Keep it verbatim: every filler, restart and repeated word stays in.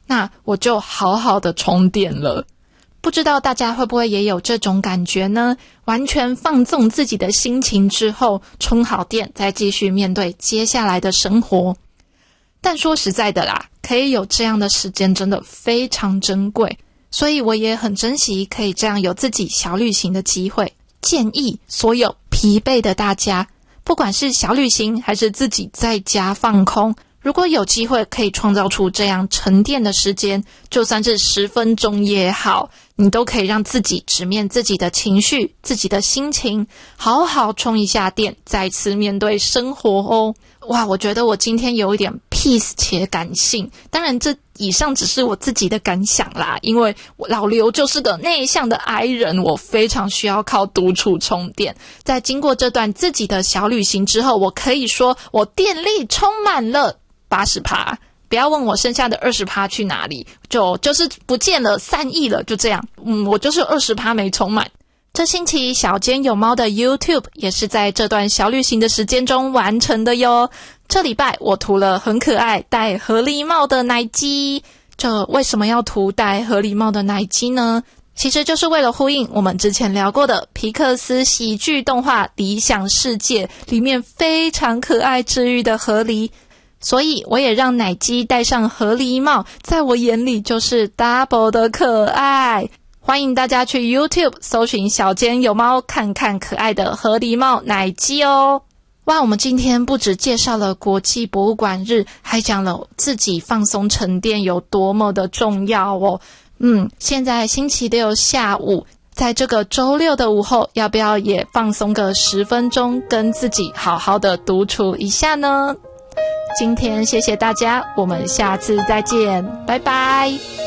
那我就好好的充电了。不知道大家会不会也有这种感觉呢？完全放纵自己的心情之后，充好电，再继续面对接下来的生活。但说实在的啦，可以有这样的时间真的非常珍贵，所以我也很珍惜可以这样有自己小旅行的机会。建议所有疲惫的大家，不管是小旅行还是自己在家放空，如果有机会可以创造出这样沉淀的时间，就算是十分钟也好，你都可以让自己直面自己的情绪，自己的心情，好好充一下电，再次面对生活哦。哇，我觉得我今天有一点 peace 且感性，当然这以上只是我自己的感想啦，因为我老刘就是个内向的 I 人，我非常需要靠独处充电。在经过这段自己的小旅行之后，我可以说我电力充满了 百分之八十， 不要问我剩下的 百分之二十 去哪里，就就是不见了，三亿了，就这样。嗯，我就是 百分之二十 没充满。这星期小间有猫的 YouTube 也是在这段小旅行的时间中完成的哟。这礼拜我涂了很可爱戴河狸帽的奶鸡。这为什么要涂戴河狸帽的奶鸡呢？其实就是为了呼应我们之前聊过的皮克斯喜剧动画《理想世界》里面非常可爱治愈的河狸，所以我也让奶鸡戴上河狸帽，在我眼里就是 double 的可爱。欢迎大家去 YouTube 搜寻小间有猫，看看可爱的河狸帽奶鸡哦。哇，我们今天不只介绍了国际博物馆日，还讲了自己放松沉淀有多么的重要哦。嗯，现在星期六下午，在这个周六的午后，要不要也放松个十分钟，跟自己好好的独处一下呢？今天谢谢大家，我们下次再见，拜拜。